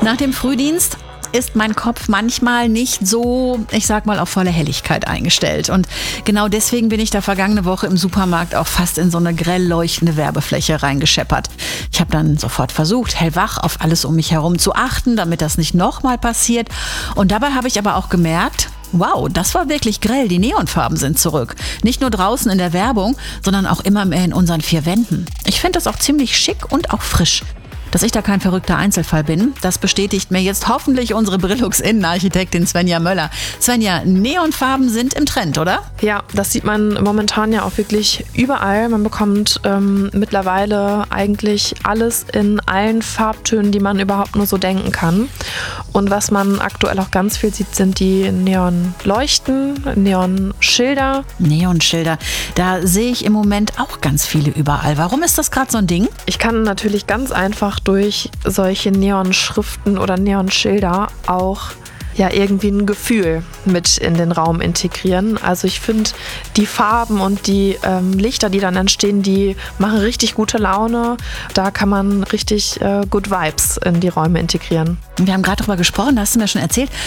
Nach dem Frühdienst ist mein Kopf manchmal nicht so, ich sag mal, auf volle Helligkeit eingestellt. Und genau deswegen bin ich da vergangene Woche im Supermarkt auch fast in so eine grell leuchtende Werbefläche reingescheppert. Ich habe dann sofort versucht, hellwach auf alles um mich herum zu achten, damit das nicht nochmal passiert. Und dabei habe ich aber auch gemerkt, wow, das war wirklich grell. Die Neonfarben sind zurück. Nicht nur draußen in der Werbung, sondern auch immer mehr in unseren vier Wänden. Ich finde das auch ziemlich schick und auch frisch. Dass ich da kein verrückter Einzelfall bin, das bestätigt mir jetzt hoffentlich unsere Brillux-Innenarchitektin Svenja Möller. Svenja, Neonfarben sind im Trend, oder? Ja, das sieht man momentan ja auch wirklich überall. Man bekommt mittlerweile eigentlich alles in allen Farbtönen, die man überhaupt nur so denken kann. Und was man aktuell auch ganz viel sieht, sind die Neonleuchten, Neonschilder. Neonschilder, da sehe ich im Moment auch ganz viele überall. Warum ist das gerade so ein Ding? Ich kann natürlich ganz einfach durch solche Neonschriften oder Neonschilder auch irgendwie ein Gefühl mit in den Raum integrieren. Also ich finde, die Farben und die Lichter, die dann entstehen, die machen richtig gute Laune. Da kann man richtig Good Vibes in die Räume integrieren. Wir haben gerade darüber gesprochen, da hast du mir schon erzählt,